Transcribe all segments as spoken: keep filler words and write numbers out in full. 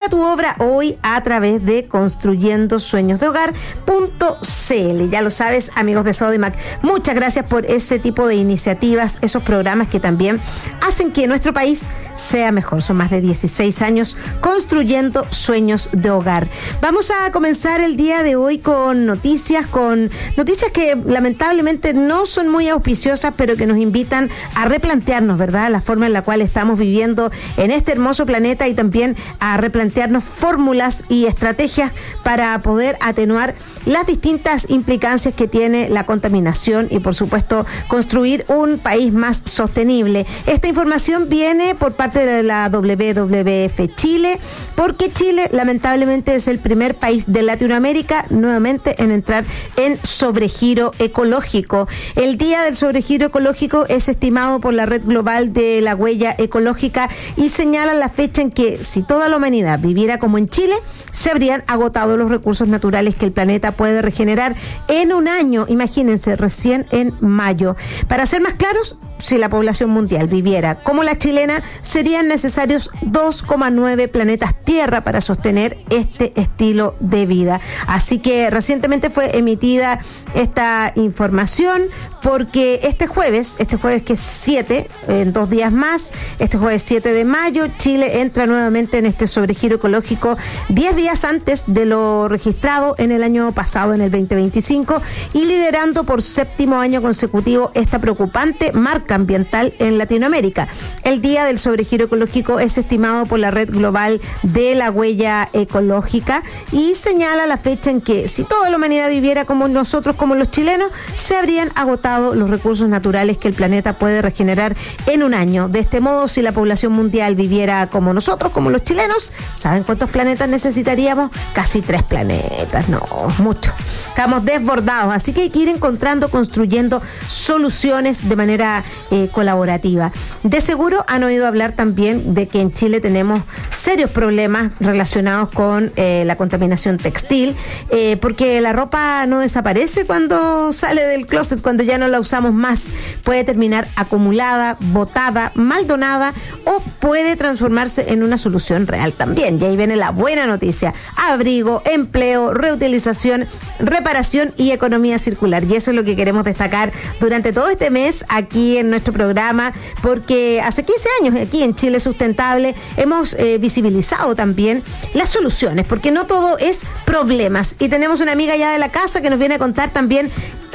tu obra hoy a través de construyendo sueños de hogar punto c l. Ya lo sabes, amigos de Sodimac, muchas gracias por ese tipo de iniciativas, esos programas que también hacen que nuestro país sea mejor. Son más de dieciséis años construyendo sueños de hogar. Vamos a comenzar el día de hoy con noticias, con noticias que lamentablemente no son muy auspiciosas, pero que nos invitan a replantearnos, ¿verdad?, la forma en la cual estamos viviendo en este hermoso planeta, y también a replantearnos fórmulas y estrategias para poder atenuar las distintas implicancias que tiene la contaminación y, por supuesto, construir un país más sostenible. Esta información viene por parte de la W W F Chile, porque Chile lamentablemente es el primer país de Latinoamérica nuevamente en entrar en sobregiro ecológico. El día del sobregiro ecológico es estimado por la Red Global de la Huella Ecológica y señala la fecha en que, si toda la humanidad viviera como en Chile, se habrían agotado los recursos naturales que el planeta puede regenerar en un año. Imagínense, recién en mayo. Para ser más claros, si la población mundial viviera como la chilena, serían necesarios dos coma nueve planetas Tierra para sostener este estilo de vida. Así que recientemente fue emitida esta información, porque este jueves, este jueves que es siete, en dos días más, este jueves siete de mayo, Chile entra nuevamente en este sobregiro ecológico diez días antes de lo registrado en el año pasado, en el veinte veinticinco, y liderando por séptimo año consecutivo esta preocupante marca ambiental en Latinoamérica. El día del sobregiro ecológico es estimado por la Red Global de la Huella Ecológica y señala la fecha en que, si toda la humanidad viviera como nosotros, como los chilenos, se habrían agotado los recursos naturales que el planeta puede regenerar en un año. De este modo, si la población mundial viviera como nosotros, como los chilenos, ¿saben cuántos planetas necesitaríamos? Casi tres planetas, no, mucho. Estamos desbordados, así que hay que ir encontrando, construyendo soluciones de manera eh, colaborativa. De seguro han oído hablar también de que en Chile tenemos serios problemas relacionados con eh, la contaminación textil, eh, porque la ropa no desaparece cuando sale del closet, cuando ya no la usamos más. Puede terminar acumulada, botada, mal donada, o puede transformarse en una solución real también. Y ahí viene la buena noticia: abrigo, empleo, reutilización, reparación y economía circular. Y eso es lo que queremos destacar durante todo este mes aquí en nuestro programa, porque hace quince años aquí en Chile Sustentable hemos eh, visibilizado también las soluciones, porque no todo es problemas, y tenemos una amiga ya de la casa que nos viene a contar también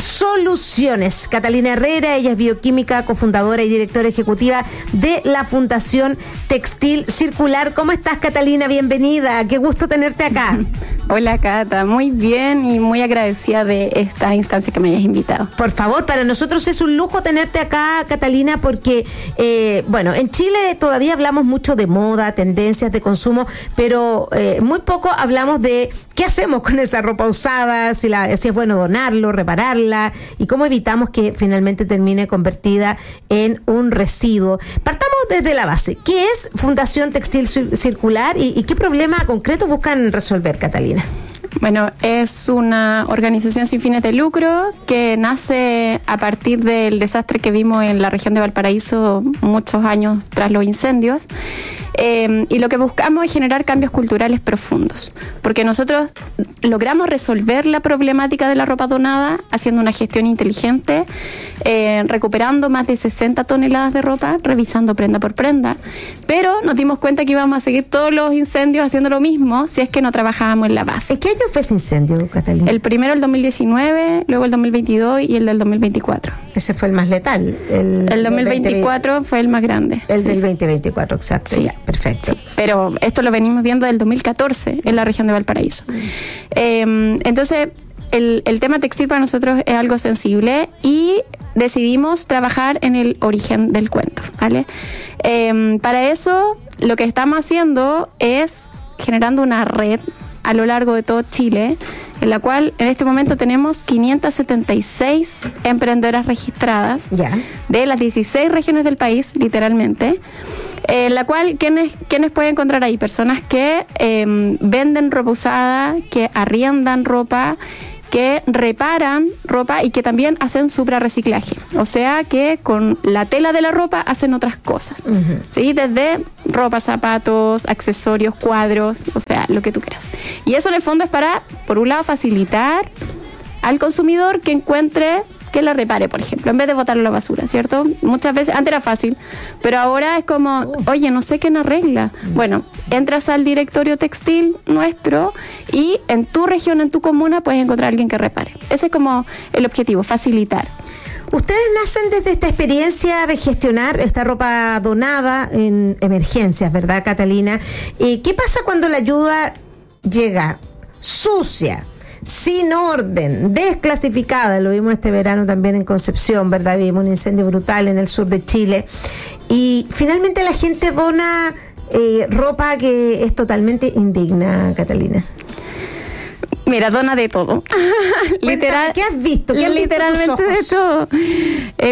soluciones. Catalina Herrera, ella es bioquímica, cofundadora y directora ejecutiva de la Fundación Textil Circular. ¿Cómo estás, Catalina? Bienvenida, qué gusto tenerte acá. Hola, Cata, muy bien y muy agradecida de esta instancia que me hayas invitado. Por favor, para nosotros es un lujo tenerte acá, Catalina, porque, eh, bueno, en Chile todavía hablamos mucho de moda, tendencias de consumo, pero eh, muy poco hablamos de qué hacemos con esa ropa usada, si, la, si es bueno donarlo, repararla, y cómo evitamos que finalmente termine convertida en un residuo. Partamos desde la base. ¿Qué es Fundación Textil Circular y, y qué problema concreto buscan resolver, Catalina? Bueno, es una organización sin fines de lucro que nace a partir del desastre que vimos en la región de Valparaíso muchos años tras los incendios. Eh, y lo que buscamos es generar cambios culturales profundos, porque nosotros logramos resolver la problemática de la ropa donada haciendo una gestión inteligente, eh, recuperando más de sesenta toneladas de ropa, revisando prenda por prenda, pero nos dimos cuenta que íbamos a seguir todos los incendios haciendo lo mismo si es que no trabajábamos en la base. ¿En qué año fue ese incendio, Catalina? El primero el dos mil diecinueve, luego el dos mil veintidós y el del dos mil veinticuatro. Ese fue el más letal. El, el dos mil veinticuatro veinte, fue el más grande. El sí. del veinte veinticuatro, exacto. Sí. Ya, perfecto. Sí. Pero esto lo venimos viendo del dos mil catorce en la región de Valparaíso. Mm. Eh, entonces, el, el tema textil para nosotros es algo sensible y decidimos trabajar en el origen del cuento, ¿vale? Eh, para eso, lo que estamos haciendo es generando una red a lo largo de todo Chile, en la cual en este momento tenemos quinientas setenta y seis emprendedoras registradas, ya, de las dieciséis regiones del país, literalmente, en la cual, ¿quiénes, quiénes pueden encontrar ahí? Personas que eh, venden ropa usada, que arriendan ropa, que reparan ropa y que también hacen suprarreciclaje. O sea que con la tela de la ropa hacen otras cosas. Uh-huh. ¿Sí? Desde ropa, zapatos, accesorios, cuadros, o sea, lo que tú quieras. Y eso en el fondo es para, por un lado, facilitar al consumidor que encuentre, que la repare, por ejemplo, en vez de botarlo a la basura, ¿cierto? Muchas veces, antes era fácil, pero ahora es como, oye, no sé quién arregla. Bueno, entras al directorio textil nuestro y en tu región, en tu comuna, puedes encontrar a alguien que repare. Ese es como el objetivo, facilitar. Ustedes nacen desde esta experiencia de gestionar esta ropa donada en emergencias, ¿verdad, Catalina? Eh, ¿Qué pasa cuando la ayuda llega sucia, sin orden, desclasificada? Lo vimos este verano también en Concepción, ¿verdad? Vimos un incendio brutal en el sur de Chile. Y finalmente la gente dona eh, ropa que es totalmente indigna, Catalina. Mira, dona de todo. Literal, ¿qué has visto? ¿Qué han literalmente visto tus ojos? De todo. He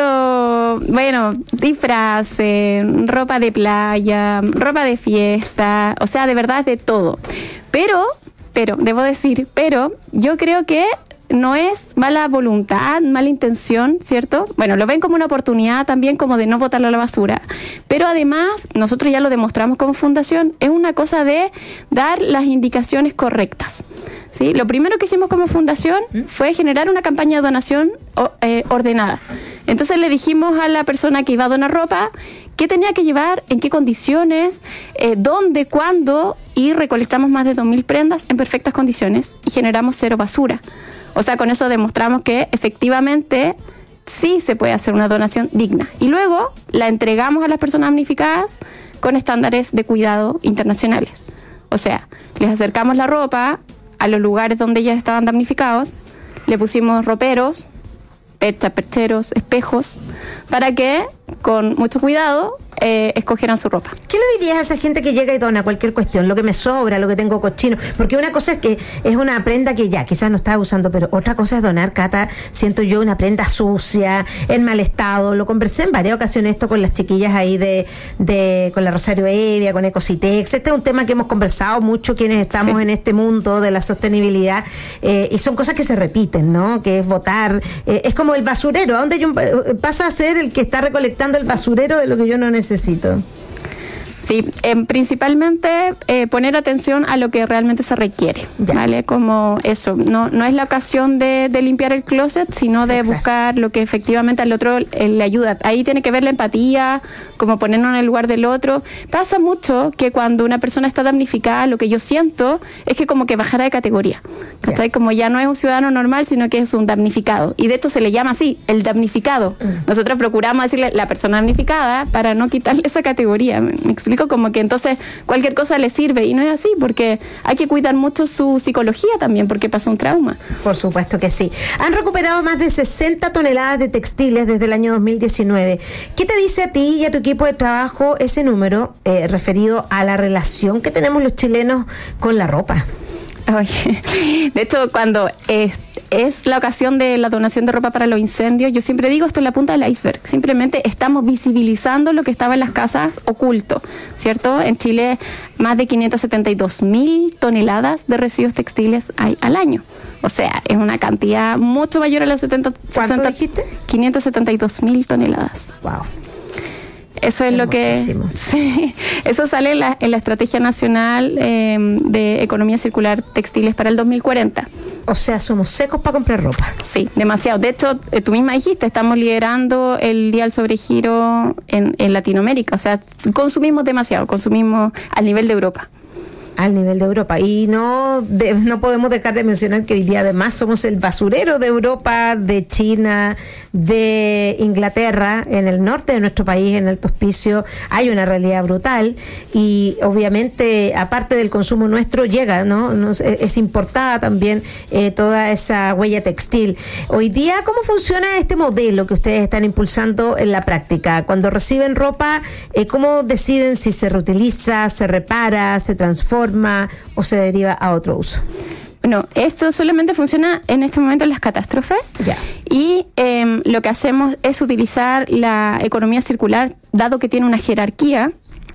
visto, bueno, disfraces, ropa de playa, ropa de fiesta, o sea, de verdad de todo. Pero, pero, debo decir, pero yo creo que no es mala voluntad, mala intención, ¿cierto? Bueno, lo ven como una oportunidad también como de no botarlo a la basura. Pero además, nosotros ya lo demostramos como fundación, es una cosa de dar las indicaciones correctas. ¿Sí? Lo primero que hicimos como fundación fue generar una campaña de donación eh, ordenada. Entonces le dijimos a la persona que iba a donar ropa qué tenía que llevar, en qué condiciones, eh, dónde, cuándo, y recolectamos más de dos mil prendas en perfectas condiciones y generamos cero basura. O sea, con eso demostramos que efectivamente sí se puede hacer una donación digna. Y luego la entregamos a las personas damnificadas con estándares de cuidado internacionales. O sea, les acercamos la ropa a los lugares donde ellas estaban damnificados, le pusimos roperos, perchas, percheros, espejos, para que con mucho cuidado eh, escogieran su ropa. ¿Qué le dirías a esa gente que llega y dona cualquier cuestión, lo que me sobra, lo que tengo cochino? Porque una cosa es que es una prenda que ya quizás no estaba usando, pero otra cosa es donar, Cata, siento yo, una prenda sucia, en mal estado. Lo conversé en varias ocasiones esto con las chiquillas ahí de, de con la Rosario Evia, con Ecositex. Este es un tema que hemos conversado mucho quienes estamos sí. en este mundo de la sostenibilidad, eh, y son cosas que se repiten, ¿no? Que es votar, eh, es como el basurero, ¿a dónde yo pasa a ser el que está recolectando el basurero de lo que yo no necesito? Sí, eh, principalmente eh, poner atención a lo que realmente se requiere, ya. ¿Vale? Como eso, no no es la ocasión de, de limpiar el closet, sino de Exacto. buscar lo que efectivamente al otro eh, le ayuda. Ahí tiene que ver la empatía, como ponernos en el lugar del otro. Pasa mucho que cuando una persona está damnificada, lo que yo siento es que como que bajara de categoría. ¿Cachai? Como ya no es un ciudadano normal, sino que es un damnificado. Y de esto se le llama así, el damnificado. Mm. Nosotros procuramos decirle la persona damnificada para no quitarle esa categoría. ¿Me, me explico? Como que entonces cualquier cosa le sirve, y no es así, porque hay que cuidar mucho su psicología también, porque pasa un trauma. Por supuesto que sí. Han recuperado más de sesenta toneladas de textiles desde el año dos mil diecinueve. ¿Qué te dice a ti y a tu equipo de trabajo ese número eh, referido a la relación que tenemos los chilenos con la ropa? Oye, de hecho, cuando es, es la ocasión de la donación de ropa para los incendios, yo siempre digo, esto es la punta del iceberg. Simplemente estamos visibilizando lo que estaba en las casas oculto, ¿cierto? En Chile, más de quinientas setenta y dos mil toneladas de residuos textiles hay al año. O sea, es una cantidad mucho mayor a las setenta. ¿Cuánto sesenta, dijiste? quinientas setenta y dos mil toneladas. Wow. Eso es, es lo que sí, eso sale en la, en la Estrategia Nacional eh, de Economía Circular Textiles para el dos mil cuarenta. O sea, somos secos para comprar ropa. Sí, demasiado. De hecho, eh, tú misma dijiste, estamos liderando el Día del Sobregiro en, en Latinoamérica. O sea, consumimos demasiado, consumimos al nivel de Europa. Al nivel de Europa. Y no de, no podemos dejar de mencionar que hoy día además somos el basurero de Europa, de China, de Inglaterra. En el norte de nuestro país, en Alto Hospicio, hay una realidad brutal, y obviamente aparte del consumo nuestro llega, ¿no? Nos, es importada también eh, toda esa huella textil. Hoy día, ¿cómo funciona este modelo que ustedes están impulsando en la práctica? Cuando reciben ropa, eh, ¿cómo deciden si se reutiliza, se repara, se transforma o se deriva a otro uso? Bueno, esto solamente funciona en este momento en las catástrofes, yeah. y eh, lo que hacemos es utilizar la economía circular, dado que tiene una jerarquía.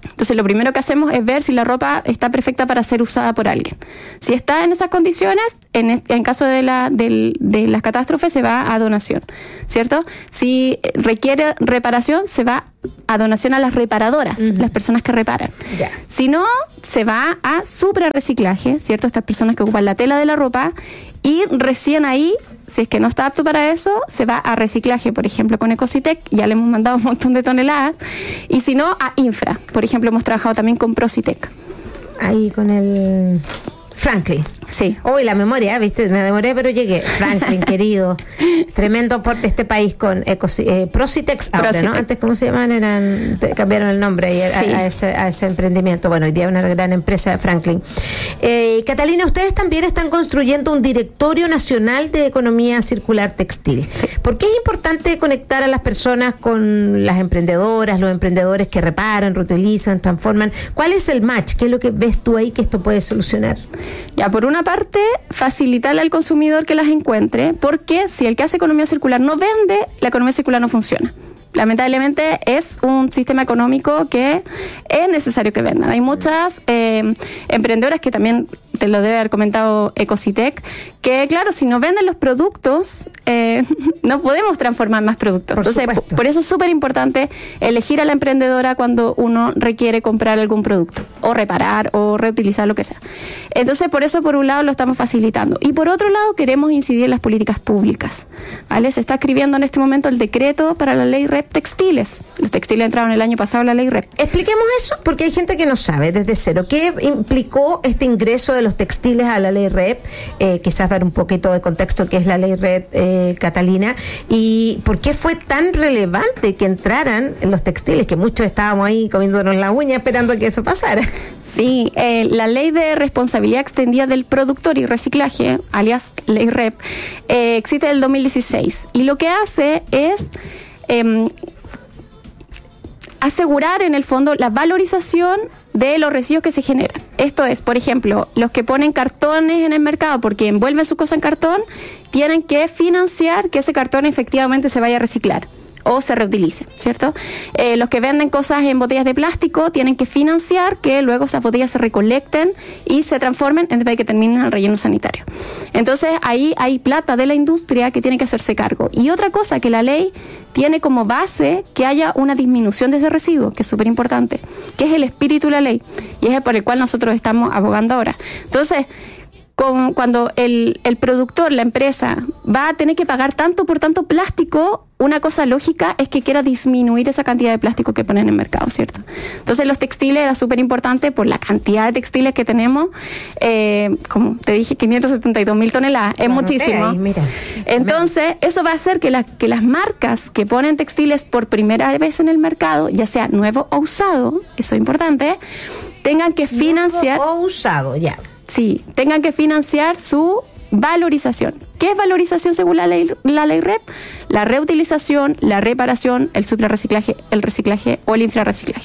Entonces lo primero que hacemos es ver si la ropa está perfecta para ser usada por alguien. Si está en esas condiciones, en, en caso de, la, de, de las catástrofes se va a donación, ¿cierto? Si requiere reparación, se va a donación a las reparadoras, uh-huh. las personas que reparan. Yeah. Si no, se va a suprarreciclaje, ¿cierto? Estas personas que ocupan la tela de la ropa, y recién ahí, si es que no está apto para eso, se va a reciclaje, por ejemplo, con Ecositec, ya le hemos mandado un montón de toneladas, y si no, a infra. Por ejemplo, hemos trabajado también con Procitec. Ahí con el Franklin. Sí. Hoy la memoria, ¿viste? Me demoré, pero llegué. Franklin, querido. Tremendo aporte este país con Ecosi- eh, Procitex ahora, Procitec. ¿no? Antes, ¿cómo se llamaban? Eran, cambiaron el nombre a, sí. a, a, ese, a ese emprendimiento. Bueno, hoy día una gran empresa, Franklin. Eh, Catalina, ustedes también están construyendo un directorio nacional de economía circular textil. Sí. ¿Por qué es importante conectar a las personas con las emprendedoras, los emprendedores que reparan, reutilizan, transforman? ¿Cuál es el match? ¿Qué es lo que ves tú ahí que esto puede solucionar? Ya, por una parte, facilitarle al consumidor que las encuentre, porque si el que hace economía circular no vende, la economía circular no funciona. Lamentablemente es un sistema económico que es necesario que vendan. Hay muchas eh, emprendedoras que también, te lo debe haber comentado Ecositec, que claro, si no venden los productos, eh, no podemos transformar más productos. Por Entonces, por, por eso es súper importante elegir a la emprendedora cuando uno requiere comprar algún producto, o reparar, o reutilizar, lo que sea. Entonces, por eso, por un lado, lo estamos facilitando. Y por otro lado, queremos incidir en las políticas públicas, ¿vale? Se está escribiendo en este momento el decreto para la ley R E P textiles. Los textiles entraron el año pasado a la ley R E P. Expliquemos eso, porque hay gente que no sabe desde cero. ¿Qué implicó este ingreso de los textiles a la ley R E P? Eh, quizás dar un poquito de contexto qué es la ley R E P, eh, Catalina, y por qué fue tan relevante que entraran los textiles, que muchos estábamos ahí comiéndonos la uña esperando que eso pasara. Sí, eh, la ley de responsabilidad extendida del productor y reciclaje, alias ley R E P, eh, existe desde el dos mil dieciséis, y lo que hace es Eh, asegurar en el fondo la valorización de los residuos que se generan. Esto es, por ejemplo, los que ponen cartones en el mercado porque envuelven su cosa en cartón, tienen que financiar que ese cartón efectivamente se vaya a reciclar o se reutilice, ¿cierto? Eh, los que venden cosas en botellas de plástico tienen que financiar que luego esas botellas se recolecten y se transformen en vez de que terminen en el relleno sanitario. Entonces ahí hay plata de la industria que tiene que hacerse cargo. Y otra cosa, que la ley tiene como base que haya una disminución de ese residuo, que es súper importante, que es el espíritu de la ley, y es el por el cual nosotros estamos abogando ahora. Entonces, con, cuando el, el productor, la empresa, va a tener que pagar tanto por tanto plástico, una cosa lógica es que quiera disminuir esa cantidad de plástico que ponen en el mercado, ¿cierto? Entonces los textiles era súper importante por la cantidad de textiles que tenemos, eh, como te dije, quinientos setenta y dos mil toneladas, es bueno, muchísimo. Ahí, mira. Entonces eso va a hacer que, la, que las marcas que ponen textiles por primera vez en el mercado, ya sea nuevo o usado, eso es importante, tengan que financiar... Nuevo o usado, ya. Sí, tengan que financiar su valorización. ¿Qué es valorización según la ley, la ley R E P? La reutilización, la reparación, el suprarreciclaje, el reciclaje o el infrarreciclaje.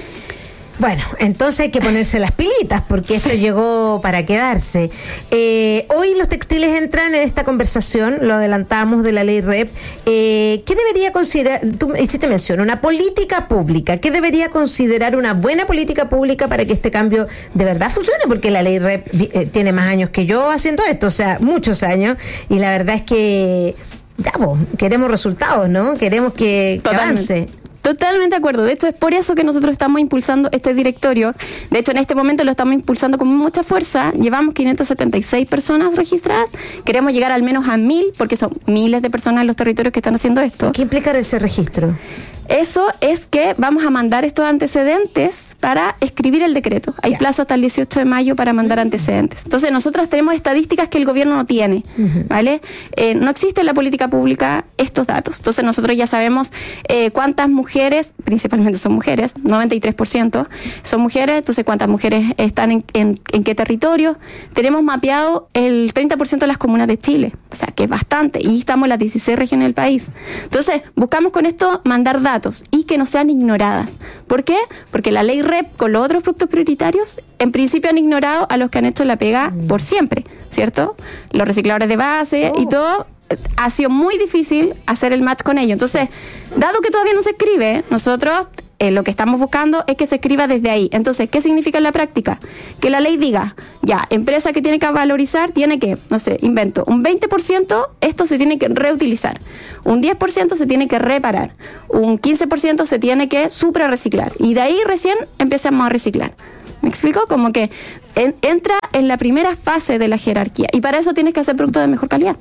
Bueno, entonces hay que ponerse las pilitas porque eso llegó para quedarse. Eh, hoy los textiles entran en esta conversación, lo adelantamos de la ley R E P. Eh, ¿Qué debería considerar, tú hiciste mención, una política pública? ¿Qué debería considerar una buena política pública para que este cambio de verdad funcione? Porque la ley R E P eh, tiene más años que yo haciendo esto, o sea, muchos años, y la verdad es que ya, pues, queremos resultados, ¿no? Queremos que, que avance. Totalmente de acuerdo. De hecho, es por eso que nosotros estamos impulsando este directorio. De hecho, en este momento lo estamos impulsando con mucha fuerza. Llevamos quinientas setenta y seis personas registradas. Queremos llegar al menos a mil, porque son miles de personas en los territorios que están haciendo esto. ¿Qué implica ese registro? Eso es que vamos a mandar estos antecedentes para escribir el decreto. Hay yeah. plazo hasta el dieciocho de mayo para mandar uh-huh. antecedentes. Entonces, nosotras tenemos estadísticas que el gobierno no tiene, uh-huh. ¿vale? Eh, no existe en la política pública estos datos. Entonces, nosotros ya sabemos eh, cuántas mujeres, principalmente son mujeres, noventa y tres por ciento son mujeres, entonces cuántas mujeres están en, en, en qué territorio. Tenemos mapeado el treinta por ciento de las comunas de Chile, o sea, que es bastante, y estamos en las dieciséis regiones del país. Entonces, buscamos con esto mandar datos y que no sean ignoradas. ¿Por qué? Porque la ley R E P con los otros productos prioritarios en principio han ignorado a los que han hecho la pega mm. por siempre, ¿cierto? Los recicladores de base oh. y todo. Ha sido muy difícil hacer el match con ellos. Entonces, dado que todavía no se escribe, nosotros eh, lo que estamos buscando es que se escriba desde ahí. Entonces, ¿qué significa en la práctica? Que la ley diga, ya, empresa que tiene que valorizar tiene que, no sé, invento, un veinte por ciento esto se tiene que reutilizar, un diez por ciento se tiene que reparar, un quince por ciento se tiene que suprarreciclar, y de ahí recién empezamos a reciclar. ¿Me explico? Como que en, entra en la primera fase de la jerarquía, y para eso tienes que hacer productos de mejor calidad.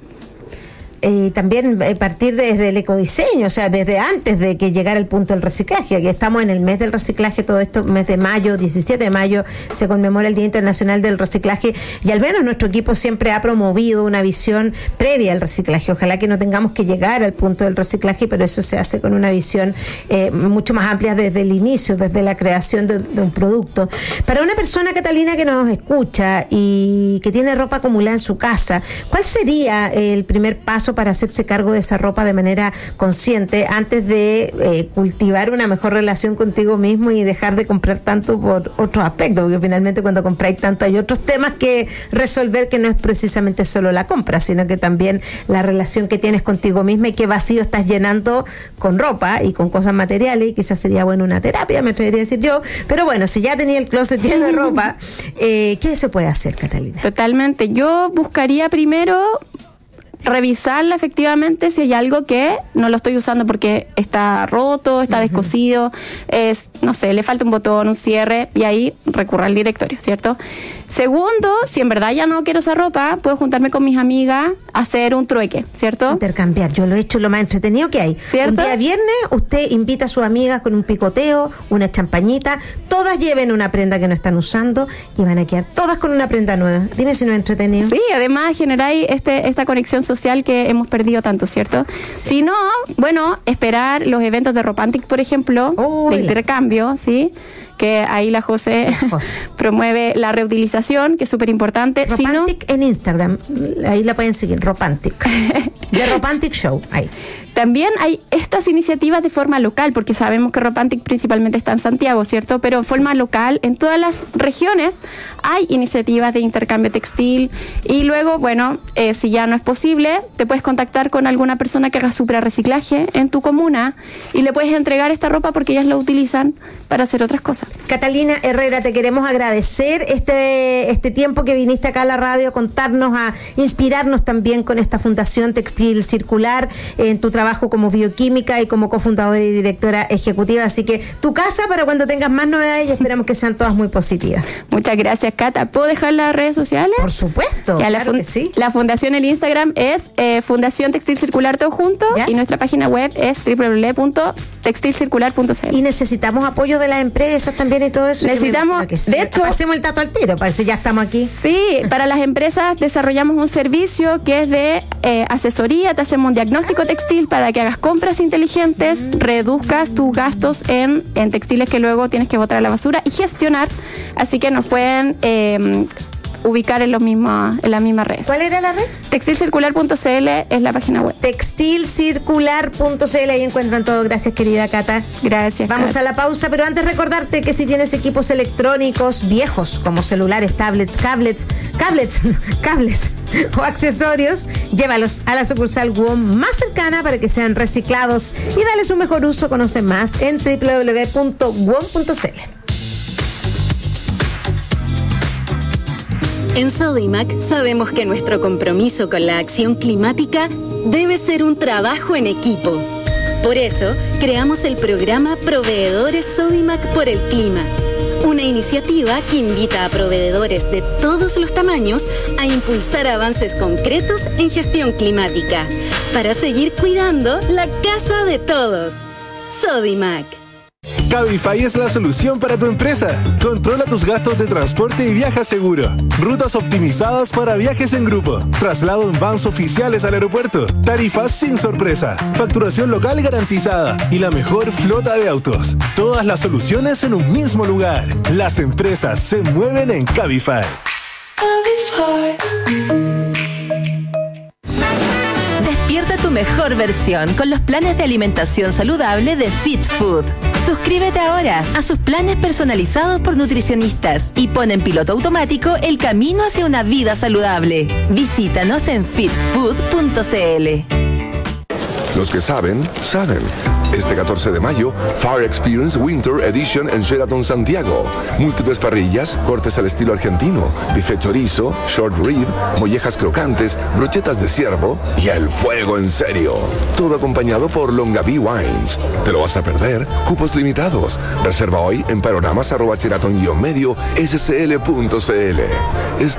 Eh, también eh, partir desde el ecodiseño, o sea, desde antes de que llegara el punto del reciclaje, que estamos en el mes del reciclaje, todo esto, mes de mayo, diecisiete de mayo, se conmemora el Día Internacional del Reciclaje, y al menos nuestro equipo siempre ha promovido una visión previa al reciclaje. Ojalá que no tengamos que llegar al punto del reciclaje, pero eso se hace con una visión eh, mucho más amplia desde el inicio, desde la creación de, de un producto. Para una persona, Catalina, que nos escucha y que tiene ropa acumulada en su casa, ¿cuál sería el primer paso para hacerse cargo de esa ropa de manera consciente antes de eh, cultivar una mejor relación contigo mismo y dejar de comprar tanto por otros aspectos? Porque finalmente cuando compráis tanto hay otros temas que resolver, que no es precisamente solo la compra, sino que también la relación que tienes contigo misma y qué vacío estás llenando con ropa y con cosas materiales, y quizás sería bueno una terapia, me atrevería a decir yo, pero bueno, si ya tenía el closet lleno de ropa, eh, ¿qué se puede hacer, Catalina? Totalmente, yo buscaría primero revisarla efectivamente si hay algo que no lo estoy usando porque está roto, está uh-huh. descosido, es, no sé, le falta un botón, un cierre, y ahí recurro al directorio, ¿cierto? Segundo, si en verdad ya no quiero esa ropa, puedo juntarme con mis amigas a hacer un trueque, ¿cierto? Intercambiar, yo lo he hecho lo más entretenido que hay. ¿Cierto? Un día viernes, usted invita a sus amigas con un picoteo, una champañita, todas lleven una prenda que no están usando y van a quedar todas con una prenda nueva. Dime si no es entretenido. Sí, además generáis este, esta conexión social que hemos perdido tanto, ¿cierto? Sí. Si no, bueno, esperar los eventos de Ropantic, por ejemplo, oh, de intercambio, ¿sí? Que ahí la José, la José. promueve la reutilización, que es súper importante. Ropantic si no, en Instagram, ahí la pueden seguir, Ropantic. The Ropantic Show, ahí. También hay estas iniciativas de forma local, porque sabemos que Ropantic principalmente está en Santiago, ¿cierto? Pero en forma sí. local, en todas las regiones hay iniciativas de intercambio textil, y luego, bueno, eh, si ya no es posible, te puedes contactar con alguna persona que haga suprarreciclaje en tu comuna y le puedes entregar esta ropa porque ellas la utilizan para hacer otras cosas. Catalina Herrera, te queremos agradecer este, este tiempo que viniste acá a la radio a contarnos, a inspirarnos también con esta Fundación Textil Circular, en tu trabajo como bioquímica y como cofundadora y directora ejecutiva. Así que tu casa para cuando tengas más novedades, y esperamos que sean todas muy positivas. Muchas gracias, Cata. ¿Puedo dejar las redes sociales? Por supuesto, ya, claro la que sí. La fundación en Instagram es eh, Fundación Textil Circular, todo junto, ¿ya? Y nuestra página web es doble u doble u doble u punto textil circular punto c l. Y necesitamos apoyo de las empresas también y todo eso. Necesitamos, que sí. de hecho, pasemos el dato al tiro, para que ya estamos aquí. Sí, para las empresas desarrollamos un servicio que es de eh, asesoría, te hacemos un diagnóstico textil para que hagas compras inteligentes, mm. reduzcas tus gastos en, en textiles que luego tienes que botar a la basura y gestionar. Así que nos pueden eh, ubicar en, los mismos, en la misma red. ¿Cuál era la red? textil circular punto c l es la página web. textil circular punto c l, ahí encuentran todo. Gracias, querida Cata. Gracias. Vamos Cata. a la pausa, pero antes recordarte que si tienes equipos electrónicos viejos como celulares, tablets, cablets, cablets, cables o accesorios, llévalos a la sucursal WOM más cercana para que sean reciclados y darles un mejor uso. Conoce más en doble u doble u doble u punto wom punto c l. En Sodimac sabemos que nuestro compromiso con la acción climática debe ser un trabajo en equipo. Por eso, creamos el programa Proveedores Sodimac por el Clima, una iniciativa que invita a proveedores de todos los tamaños a impulsar avances concretos en gestión climática para seguir cuidando la casa de todos. Sodimac. Cabify es la solución para tu empresa. Controla tus gastos de transporte y viaja seguro. Rutas optimizadas para viajes en grupo. Traslado en vans oficiales al aeropuerto. Tarifas sin sorpresa. Facturación local garantizada. Y la mejor flota de autos. Todas las soluciones en un mismo lugar. Las empresas se mueven en Cabify. Cabify. Despierta tu mejor versión con los planes de alimentación saludable de Fit Food. Suscríbete ahora a sus planes personalizados por nutricionistas y pon en piloto automático el camino hacia una vida saludable. Visítanos en fit food punto c l. Los que saben, saben. Este catorce de mayo, Fire Experience Winter Edition en Sheraton Santiago. Múltiples parrillas, cortes al estilo argentino, buffet chorizo, short rib, mollejas crocantes, brochetas de ciervo y el fuego en serio. Todo acompañado por Longaví Wines. ¿Te lo vas a perder? Cupos limitados. Reserva hoy en panoramas arroba sheraton guion medio s c l punto c l.